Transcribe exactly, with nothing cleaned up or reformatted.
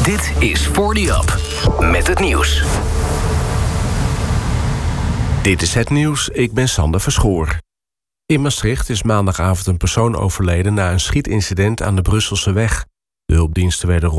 Dit is For The Up met het nieuws. Dit is het nieuws, ik ben Sander Verschoor. In Maastricht is maandagavond een persoon overleden na een schietincident aan de Brusselse weg. De hulpdiensten werden